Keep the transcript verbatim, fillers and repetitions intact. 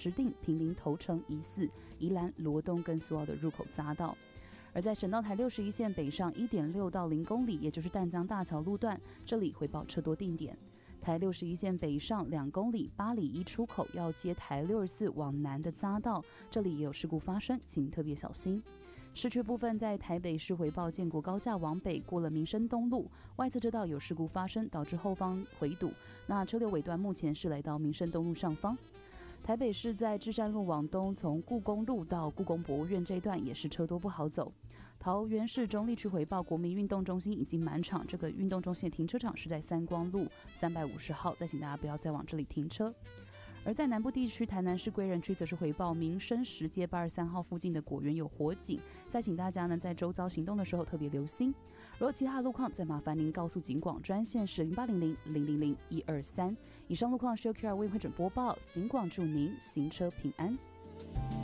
石碇、平林头城疑似，宜兰罗东跟苏澳的入口匝道。而在省道台六十一线北上 一点六到零公里，也就是淡江大桥路段，这里回报车多定点。台六十一线北上两公里，八里一出口要接台六十四往南的匝道，这里也有事故发生，请特别小心。市区部分在台北市回报建国高架往北过了民生东路，外侧车道有事故发生，导致后方回堵，那车流尾段目前是来到民生东路上方。台北市在至善路往东，从故宫路到故宫博物院这一段也是车多不好走。桃园市中坜区回报国民运动中心已经满场，这个运动中心的停车场是在三光路三百五十号，再请大家不要再往这里停车。而在南部地区，台南市归仁区则是回报民生十街八十三号附近的果园有火警，再请大家呢在周遭行动的时候特别留心。如果其他路况，再麻烦您告诉警广专线是零八零零零零零一二三。以上路况是由 Q R 为会准播报，警广祝您行车平安。